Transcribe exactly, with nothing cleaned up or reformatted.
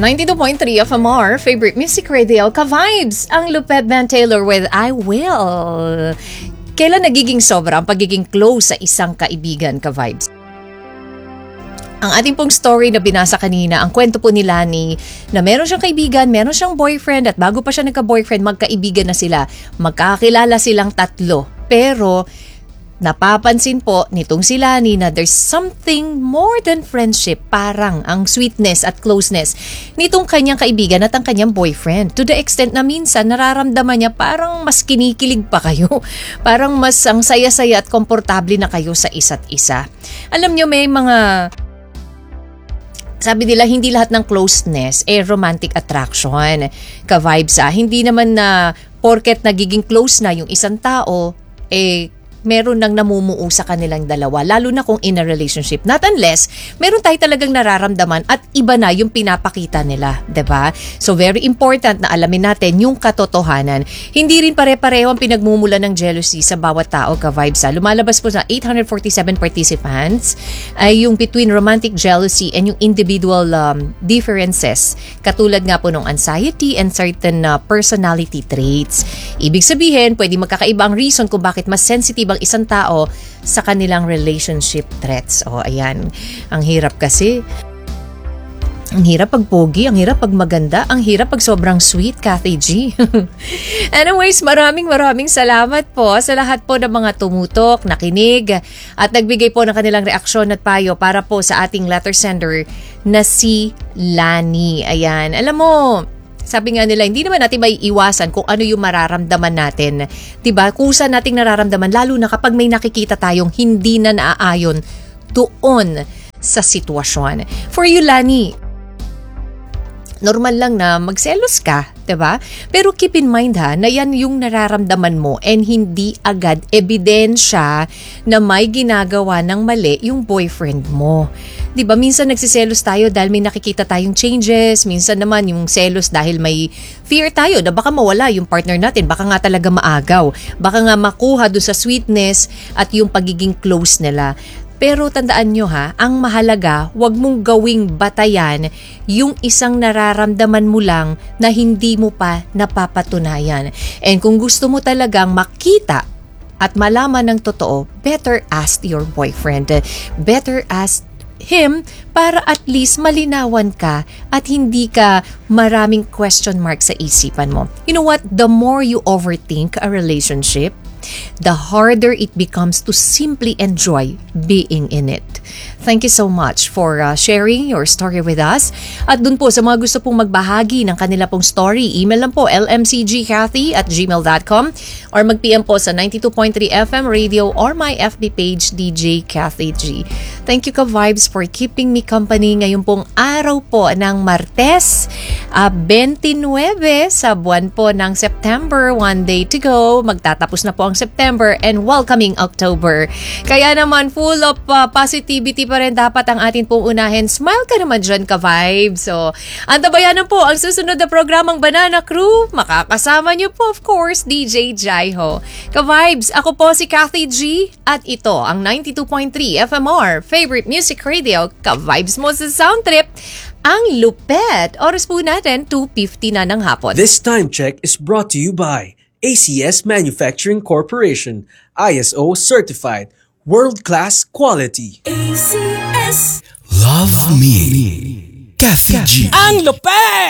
ninety-two point three F M R, favorite music radio, ka-vibes, ang Lupet Van Taylor with I Will. Kailan nagiging sobra ang pagiging close sa isang kaibigan, ka-vibes? Ang ating pong story na binasa kanina, ang kwento po ni Lani na meron siyang kaibigan, meron siyang boyfriend at bago pa siya nagka-boyfriend, magkaibigan na sila. Magkakilala silang tatlo. Pero napapansin po nitong si Lani na there's something more than friendship, parang ang sweetness at closeness nitong kanyang kaibigan at ang kanyang boyfriend. To the extent na minsan nararamdaman niya parang mas kinikilig pa kayo. Parang mas ang saya-saya at komportable na kayo sa isa't isa. Alam niyo, may mga... Sabi nila, hindi lahat ng closeness eh romantic attraction. Ka-vibes ah, hindi naman na porket nagiging close na yung isang tao, eh meron nang namumuo sa kanilang dalawa, lalo na kung in a relationship. Not unless, meron tayo talagang nararamdaman at iba na yung pinapakita nila, diba? So very important na alamin natin yung katotohanan. Hindi rin pare-pareho ang pinagmumula ng jealousy sa bawat tao, ka-vibes. Lumalabas po sa eight hundred forty-seven participants ay yung between romantic jealousy and yung individual um, differences. Katulad nga po ng anxiety and certain uh, personality traits. Ibig sabihin, pwede magkakaiba ang reason kung bakit mas sensitive ang isang tao sa kanilang relationship threats. O, ayan. Ang hirap kasi. Ang hirap pag pogi, ang hirap pag maganda, ang hirap pag sobrang sweet, Kathy G. Anyways, maraming maraming salamat po sa lahat po ng mga tumutok, nakinig, at nagbigay po ng kanilang reaksyon at payo para po sa ating letter sender na si Lani. Ayan. Alam mo, sabi nga nila, hindi naman natin may iwasan kung ano yung mararamdaman natin. Diba? Kusa nating nararamdaman, lalo na kapag may nakikita tayong hindi na naaayon doon sa sitwasyon. For you, Lani, normal lang na magselos ka, diba? Pero keep in mind ha, na yan yung nararamdaman mo and hindi agad ebidensya na may ginagawa ng mali yung boyfriend mo. Diba, minsan nagsiselos tayo dahil may nakikita tayong changes, minsan naman yung selos dahil may fear tayo na baka mawala yung partner natin, baka nga talaga maagaw, baka nga makuha doon sa sweetness at yung pagiging close nila. Pero tandaan nyo ha, ang mahalaga, wag mong gawing batayan yung isang nararamdaman mo lang na hindi mo pa napapatunayan. And kung gusto mo talagang makita at malaman ng totoo, better ask your boyfriend. Better ask him para at least malinawan ka at hindi ka maraming question mark sa isipan mo. You know what? The more you overthink a relationship, the harder it becomes to simply enjoy being in it. Thank you so much for uh, sharing your story with us. At dun po sa mga gusto pong magbahagi ng kanila pong story, email lang po l m c g cathy at gmail dot com or mag-P M po sa ninety-two point three F M Radio or my F B page D J Kathy G. Thank you, ka-vibes, for keeping me company ngayon pong araw po ng Martes, uh, twenty-nine sa buwan po ng September. One day to go. Magtatapos na po ang September and welcoming October. Kaya naman full of uh, positivity pa rin dapat ang atin pong unahin. Smile ka naman dyan, ka-vibes. So, antabayan na po ang susunod na programang Banana Crew. Makakasama niyo po, of course, D J Jaiho. Ka-vibes, ako po si Kathy G at ito ang ninety-two point three F M R, favorite music radio, ka-vibes mo sa sound trip, ang Lupet. Oras po natin, two fifty na ng hapon. This time check is brought to you by A C S Manufacturing Corporation, I S O certified, world-class quality. A C S Love Me, Kathy G. Ang Lupet!